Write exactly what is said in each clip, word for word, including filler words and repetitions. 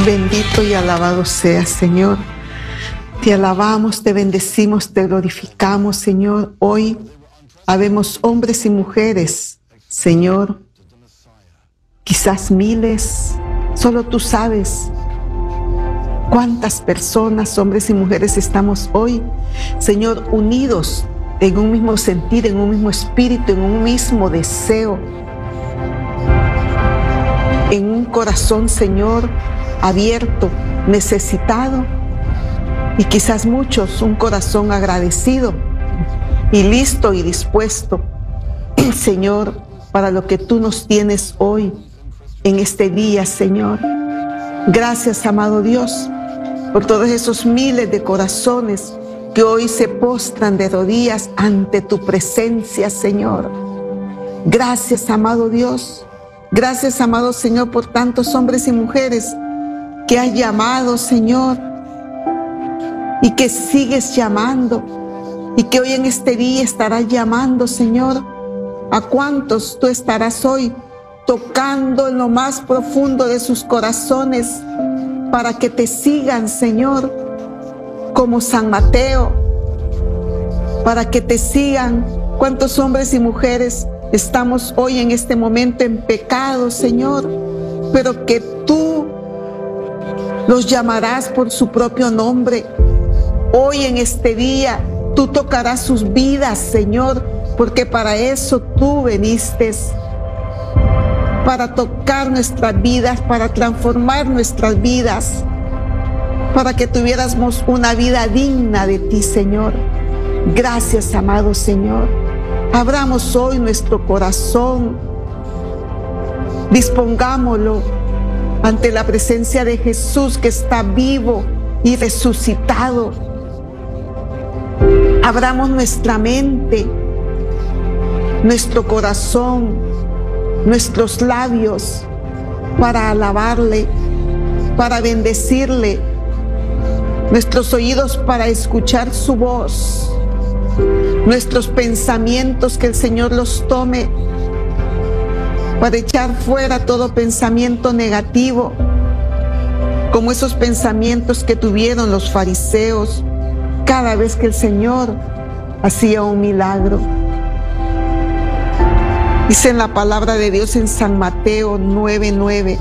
Bendito y alabado seas, Señor. Te alabamos, te bendecimos, te glorificamos, Señor. Hoy habemos hombres y mujeres, Señor, quizás miles, solo tú sabes cuántas personas, hombres y mujeres, estamos hoy, Señor, unidos en un mismo sentir, en un mismo espíritu, en un mismo deseo, en un corazón, Señor, abierto, necesitado, y quizás muchos un corazón agradecido y listo y dispuesto, Señor, para lo que tú nos tienes hoy, en este día, Señor. Gracias, amado Dios, por todos esos miles de corazones que hoy se postran de rodillas ante tu presencia, Señor. Gracias, amado Dios. Gracias, amado Señor, por tantos hombres y mujeres que has llamado, Señor, y que sigues llamando, y que hoy en este día estarás llamando, Señor. ¿A cuántos tú estarás hoy tocando en lo más profundo de sus corazones para que te sigan, Señor, como San Mateo, para que te sigan? ¿Cuántos hombres y mujeres estamos hoy en este momento en pecado, Señor, pero que tú los llamarás por su propio nombre? Hoy en este día tú tocarás sus vidas, Señor, porque para eso tú viniste, para tocar nuestras vidas, para transformar nuestras vidas, para que tuviéramos una vida digna de ti, Señor. Gracias, amado Señor. Abramos hoy nuestro corazón, dispongámoslo ante la presencia de Jesús, que está vivo y resucitado. Abramos nuestra mente, nuestro corazón, nuestros labios para alabarle, para bendecirle, nuestros oídos para escuchar su voz, nuestros pensamientos que el Señor los tome, para echar fuera todo pensamiento negativo, como esos pensamientos que tuvieron los fariseos cada vez que el Señor hacía un milagro. Dice en la palabra de Dios en San Mateo nueve nueve,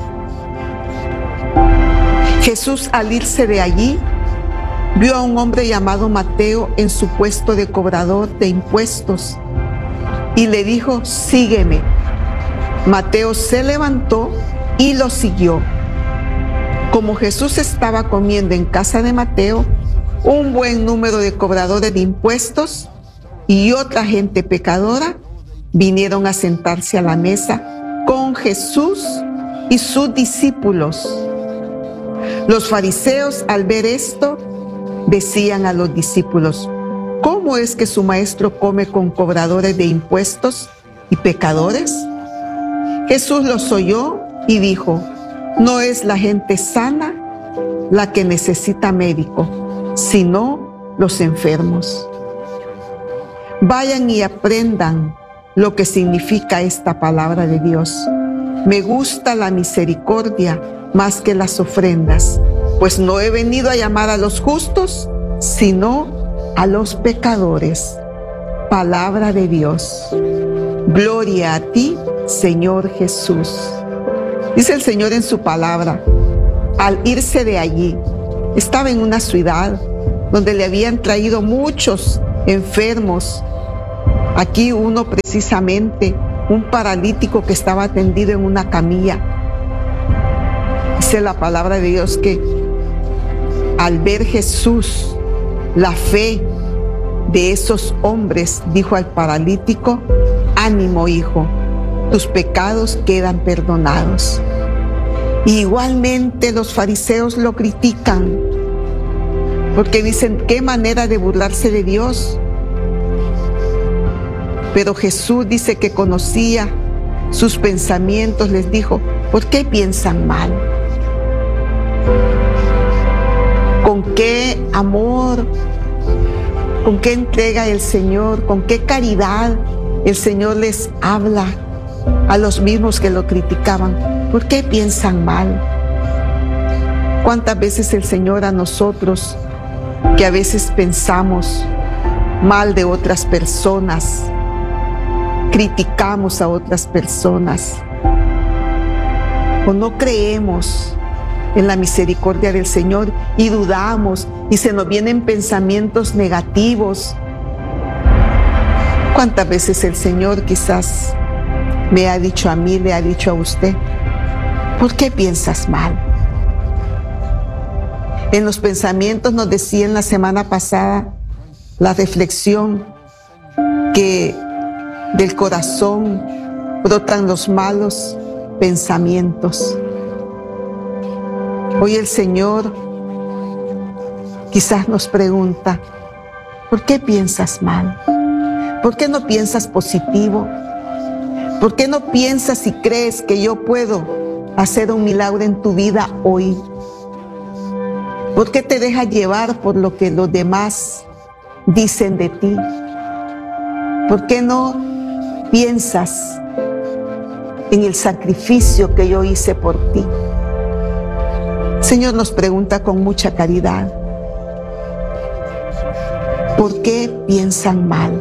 Jesús, al irse de allí, vio a un hombre llamado Mateo en su puesto de cobrador de impuestos y le dijo: sígueme. Mateo se levantó y lo siguió. Como Jesús estaba comiendo en casa de Mateo, un buen número de cobradores de impuestos y otra gente pecadora vinieron a sentarse a la mesa con Jesús y sus discípulos. Los fariseos, al ver esto, decían a los discípulos: ¿cómo es que su maestro come con cobradores de impuestos y pecadores? Jesús los oyó y dijo: no es la gente sana la que necesita médico, sino los enfermos. Vayan y aprendan lo que significa esta palabra de Dios. Me gusta la misericordia más que las ofrendas, pues no he venido a llamar a los justos, sino a los pecadores. Palabra de Dios. Gloria a ti, Señor Jesús. Dice el Señor en su palabra, al irse de allí, estaba en una ciudad donde le habían traído muchos enfermos. Aquí uno precisamente, un paralítico que estaba tendido en una camilla. Dice la palabra de Dios que al ver Jesús la fe de esos hombres, dijo al paralítico: ánimo, hijo, tus pecados quedan perdonados. Y igualmente los fariseos lo critican, porque dicen: qué manera de burlarse de Dios. Pero Jesús dice que conocía sus pensamientos, les dijo: ¿por qué piensan mal? ¿Con qué amor, con qué entrega el Señor, con qué caridad el Señor les habla a los mismos que lo criticaban? ¿Por qué piensan mal? ¿Cuántas veces el Señor a nosotros, que a veces pensamos mal de otras personas, criticamos a otras personas, o no creemos en la misericordia del Señor y dudamos y se nos vienen pensamientos negativos? ¿Cuántas veces el Señor quizás me ha dicho a mí, le ha dicho a usted, ¿por qué piensas mal? En los pensamientos nos decía en la semana pasada la reflexión que del corazón brotan los malos pensamientos. Hoy el Señor quizás nos pregunta, ¿por qué piensas mal? ¿Por qué no piensas positivo? ¿Por qué no piensas y crees que yo puedo hacer un milagro en tu vida hoy? ¿Por qué te dejas llevar por lo que los demás dicen de ti? ¿Por qué no piensas en el sacrificio que yo hice por ti? El Señor nos pregunta con mucha caridad, ¿por qué piensan mal?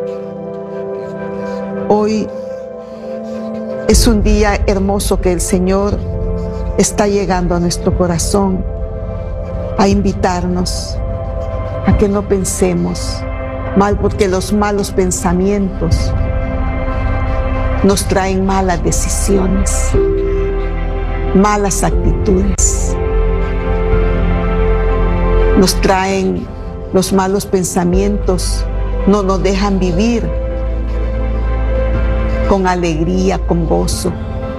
Hoy es un día hermoso que el Señor está llegando a nuestro corazón a invitarnos a que no pensemos mal, porque los malos pensamientos nos traen malas decisiones, malas actitudes. Nos traen los malos pensamientos, no nos dejan vivir con alegría, con gozo,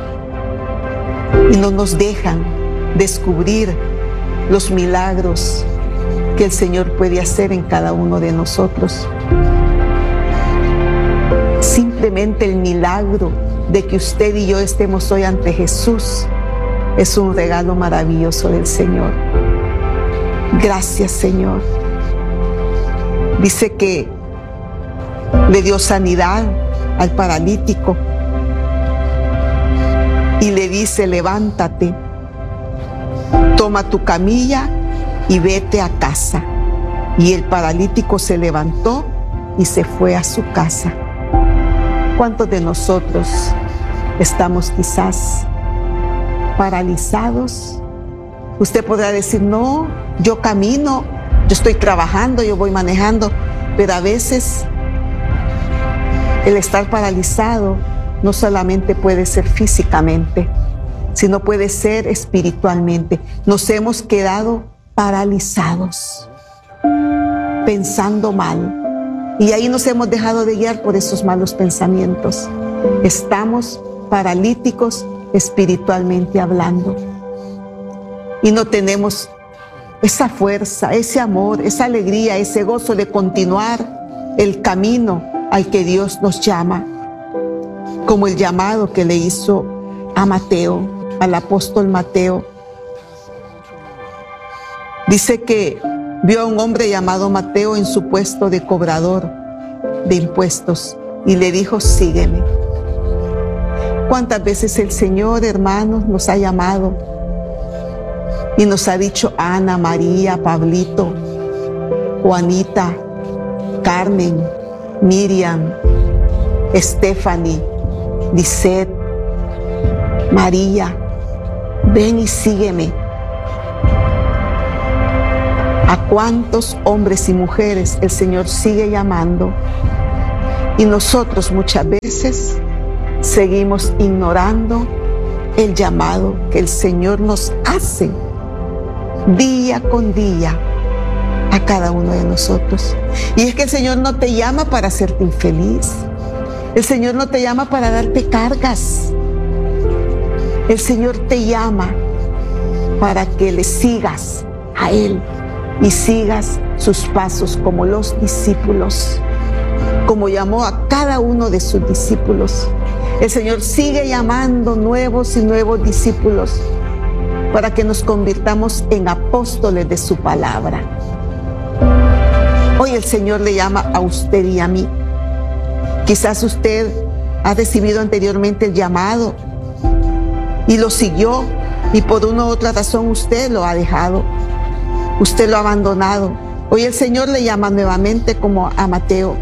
y no nos dejan descubrir los milagros que el Señor puede hacer en cada uno de nosotros. Simplemente el milagro de que usted y yo estemos hoy ante Jesús es un regalo maravilloso del Señor. Gracias, Señor. Dice que le dio sanidad al paralítico y le dice, levántate, toma tu camilla y vete a casa. Y el paralítico se levantó y se fue a su casa. ¿Cuántos de nosotros estamos quizás paralizados? Usted podrá decir, no, yo camino, yo estoy trabajando, yo voy manejando, pero a veces el estar paralizado no solamente puede ser físicamente, sino puede ser espiritualmente. Nos hemos quedado paralizados, pensando mal, y ahí nos hemos dejado de guiar por esos malos pensamientos. Estamos paralíticos espiritualmente hablando, y no tenemos esa fuerza, ese amor, esa alegría, ese gozo de continuar el camino al que Dios nos llama, como el llamado que le hizo a Mateo, al apóstol Mateo. Dice que vio a un hombre llamado Mateo en su puesto de cobrador de impuestos y le dijo, sígueme. ¿Cuántas veces el Señor, hermanos, nos ha llamado y nos ha dicho, Ana, María, Pablito, Juanita, Carmen, Miriam, Stephanie, Lisette, María, ven y sígueme? ¿A cuántos hombres y mujeres el Señor sigue llamando? Y nosotros muchas veces seguimos ignorando el llamado que el Señor nos hace día con día a cada uno de nosotros. Y es que el Señor no te llama para hacerte infeliz. El Señor no te llama para darte cargas. El Señor te llama para que le sigas a Él y sigas sus pasos como los discípulos, como llamó a cada uno de sus discípulos. El Señor sigue llamando nuevos y nuevos discípulos para que nos convirtamos en apóstoles de su palabra. Hoy el Señor le llama a usted y a mí. Quizás usted ha recibido anteriormente el llamado y lo siguió y por una u otra razón usted lo ha dejado, usted lo ha abandonado. Hoy el Señor le llama nuevamente como a Mateo: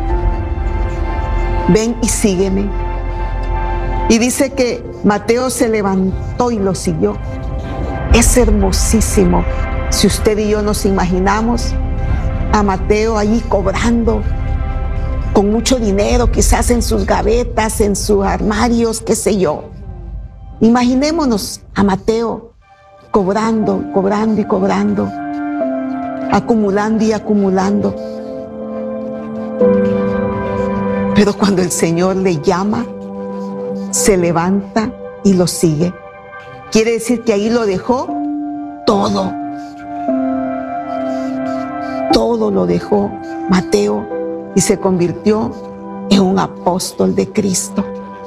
ven y sígueme. Y dice que Mateo se levantó y lo siguió. Es hermosísimo. Si usted y yo nos imaginamos a Mateo allí cobrando, con mucho dinero, quizás en sus gavetas, en sus armarios, qué sé yo. Imaginémonos a Mateo cobrando, cobrando y cobrando, acumulando y acumulando. Pero cuando el Señor le llama, se levanta y lo sigue. Quiere decir que ahí lo dejó todo. Todo lo dejó Mateo y se convirtió en un apóstol de Cristo.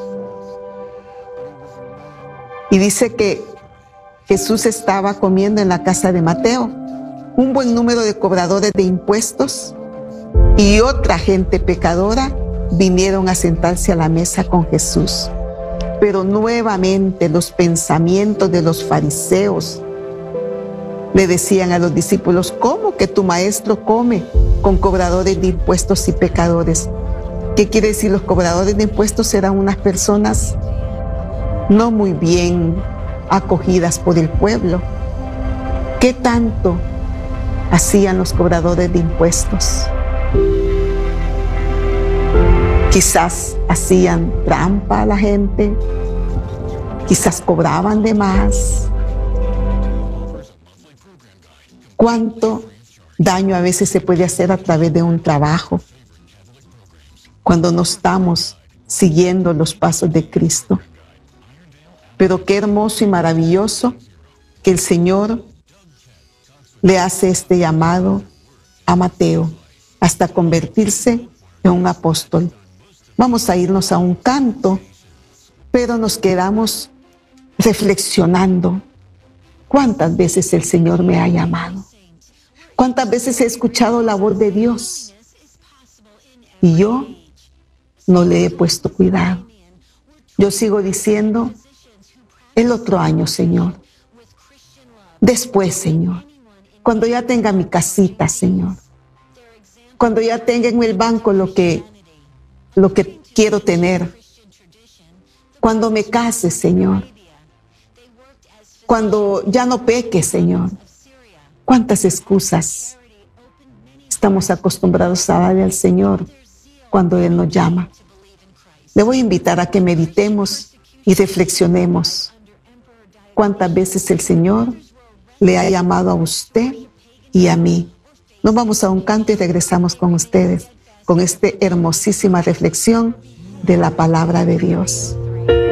Y dice que Jesús estaba comiendo en la casa de Mateo. Un buen número de cobradores de impuestos y otra gente pecadora vinieron a sentarse a la mesa con Jesús. Pero nuevamente los pensamientos de los fariseos le decían a los discípulos: ¿cómo que tu maestro come con cobradores de impuestos y pecadores? ¿Qué quiere decir? Los cobradores de impuestos eran unas personas no muy bien acogidas por el pueblo. ¿Qué tanto hacían los cobradores de impuestos? Quizás hacían trampa a la gente, quizás cobraban de más. ¿Cuánto daño a veces se puede hacer a través de un trabajo cuando no estamos siguiendo los pasos de Cristo? Pero qué hermoso y maravilloso que el Señor le hace este llamado a Mateo hasta convertirse en un apóstol. Vamos a irnos a un canto, pero nos quedamos reflexionando. ¿Cuántas veces el Señor me ha llamado? ¿Cuántas veces he escuchado la voz de Dios? Y yo no le he puesto cuidado. Yo sigo diciendo: el otro año, Señor. Después, Señor. Cuando ya tenga mi casita, Señor. Cuando ya tenga en el banco lo que, lo que quiero tener. Cuando me case, Señor. Cuando ya no peque, Señor. ¿Cuántas excusas estamos acostumbrados a darle al Señor cuando Él nos llama? Le voy a invitar a que meditemos y reflexionemos. ¿Cuántas veces el Señor le ha llamado a usted y a mí? Nos vamos a un canto y regresamos con ustedes con esta hermosísima reflexión de la palabra de Dios.